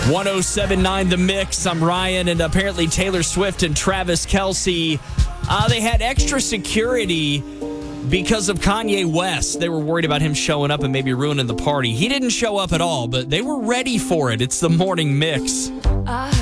107.9 The Mix. I'm Ryan, and apparently Taylor Swift and Travis Kelce, they had extra security because of Kanye West. They were worried about him showing up and maybe ruining the party. He didn't show up at all, but they were ready for it. It's the Morning Mix.